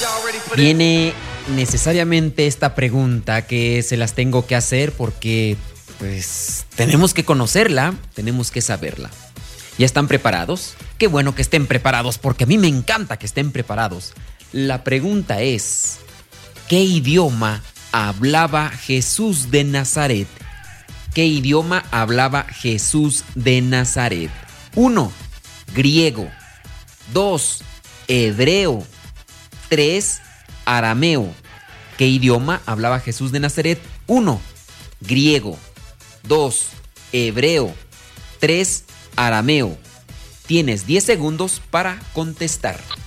Viene necesariamente esta pregunta que se las tengo que hacer porque, pues, tenemos que conocerla, tenemos que saberla. ¿Ya están preparados? Qué bueno que estén preparados porque a mí me encanta que estén preparados. La pregunta es, ¿qué idioma hablaba Jesús de Nazaret? ¿Qué idioma hablaba Jesús de Nazaret? 1. Griego. 2. Hebreo. 3. Arameo. ¿Qué idioma hablaba Jesús de Nazaret? 1. Griego. 2. Hebreo. 3. Arameo. Tienes 10 segundos para contestar.